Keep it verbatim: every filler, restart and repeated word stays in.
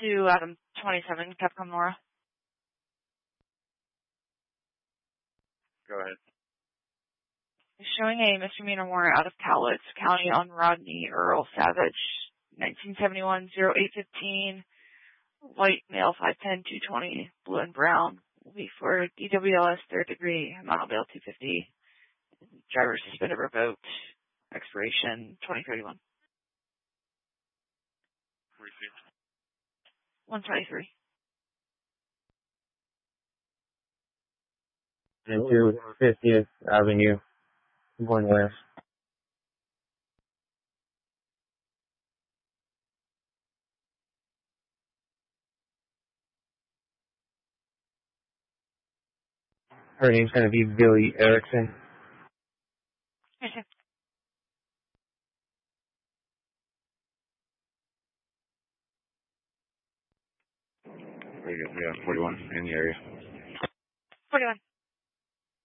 to Adam twenty-seven, Capcom Nora. Go ahead. Showing a misdemeanor warrant out of Cowlitz County on Rodney Earl Savage, nineteen seventy-one, oh eight fifteen, white male, five ten, two twenty, blue and brown. Will be for D W L S third degree, amount of bail two fifty. Driver suspended, revoked. Expiration twenty thirty-one. Receipt. one twenty-three. And two fiftieth Avenue, going west. Her name's going to be Billy Erickson. Yes, sir. Very good. Yeah, forty-one in the area.